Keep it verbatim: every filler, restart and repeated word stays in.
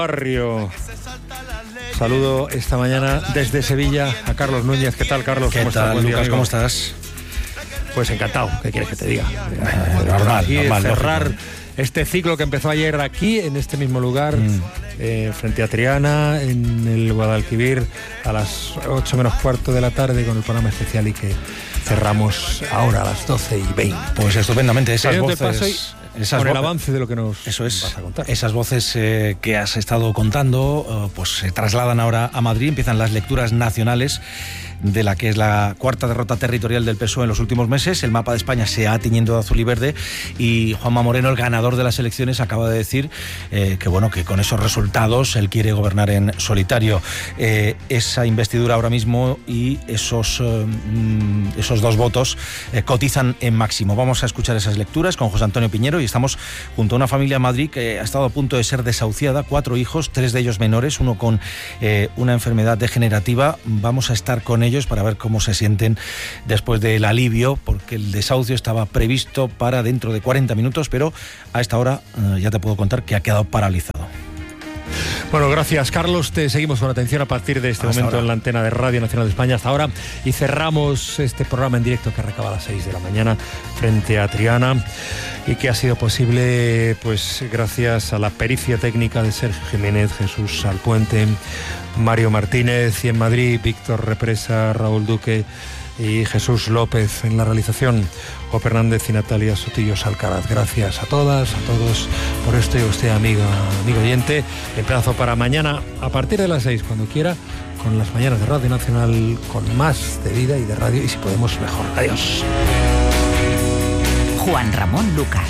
Barrio. Saludo esta mañana desde Sevilla a Carlos Núñez. ¿Qué tal, Carlos? ¿Qué ¿Cómo tal, estás? Lucas? ¿Cómo estás? Pues encantado. ¿Qué quieres que te diga? Eh, normal, aquí normal, cerrar lógico. este ciclo que empezó ayer aquí, en este mismo lugar, mm. eh, frente a Triana, en el Guadalquivir, a las ocho menos cuarto de la tarde con el programa especial y que cerramos ahora a las doce y veinte. Pues estupendamente, esas voces... Esas con el avance de lo que nos eso es, vas a contar. Esas voces eh, que has estado contando, eh, pues se trasladan ahora a Madrid, empiezan las lecturas nacionales de la que es la cuarta derrota territorial del P S O E en los últimos meses. El mapa de España se ha tiñendo de azul y verde y Juanma Moreno, el ganador de las elecciones, acaba de decir eh, que bueno, que con esos resultados él quiere gobernar en solitario. Eh, esa investidura ahora mismo y esos, eh, esos dos votos eh, cotizan en máximo. Vamos a escuchar esas lecturas con José Antonio Piñero y estamos junto a una familia en Madrid que ha estado a punto de ser desahuciada, cuatro hijos, tres de ellos menores, uno con eh, una enfermedad degenerativa. Vamos a estar con ellos para ver cómo se sienten después del alivio, porque el desahucio estaba previsto para dentro de cuarenta minutos, pero a esta hora eh, ya te puedo contar que ha quedado paralizado. Bueno, gracias, Carlos. Te seguimos con atención a partir de este Hasta momento ahora. en la antena de Radio Nacional de España hasta ahora y cerramos este programa en directo que arrancaba a las seis de la mañana frente a Triana y que ha sido posible pues gracias a la pericia técnica de Sergio Jiménez, Jesús Alpuente, Mario Martínez y en Madrid Víctor Represa, Raúl Duque y Jesús López en la realización, Jope Hernández y Natalia Sotillos Alcaraz. Gracias a todas, a todos por esto y a usted, amigo, amigo oyente. Emplazo para mañana a partir de las seis, cuando quiera, con las mañanas de Radio Nacional, con más de vida y de radio y si podemos mejor. Adiós. Juan Ramón Lucas.